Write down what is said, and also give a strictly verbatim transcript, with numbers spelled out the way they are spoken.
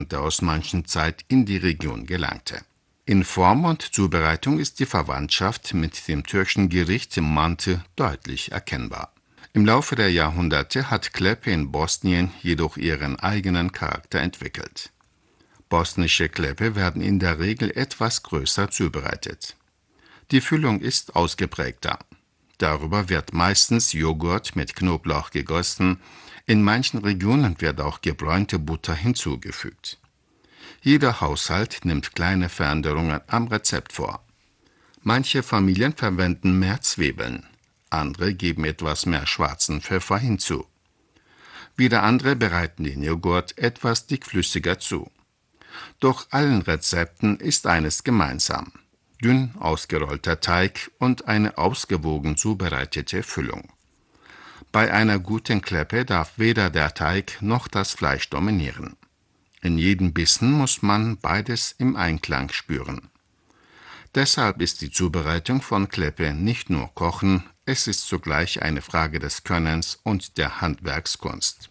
aus mancher Zeit in die Region gelangte. In Form und Zubereitung ist die Verwandtschaft mit dem türkischen Gericht Mantı deutlich erkennbar. Im Laufe der Jahrhunderte hat Klepe in Bosnien jedoch ihren eigenen Charakter entwickelt. Bosnische Klepe werden in der Regel etwas größer zubereitet. Die Füllung ist ausgeprägter. Darüber wird meistens Joghurt mit Knoblauch gegossen, in manchen Regionen wird auch gebräunte Butter hinzugefügt. Jeder Haushalt nimmt kleine Veränderungen am Rezept vor. Manche Familien verwenden mehr Zwiebeln, andere geben etwas mehr schwarzen Pfeffer hinzu. Wieder andere bereiten den Joghurt etwas dickflüssiger zu. Doch allen Rezepten ist eines gemeinsam: dünn ausgerollter Teig und eine ausgewogen zubereitete Füllung. Bei einer guten Klepe darf weder der Teig noch das Fleisch dominieren. In jedem Bissen muss man beides im Einklang spüren. Deshalb ist die Zubereitung von Klepe nicht nur Kochen, es ist zugleich eine Frage des Könnens und der Handwerkskunst.